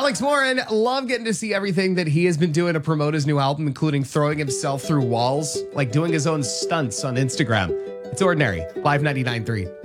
Alex Warren, love getting to see everything that he has been doing to promote his new album, including throwing himself through walls, like doing his own stunts on Instagram. It's Ordinary, 599.3.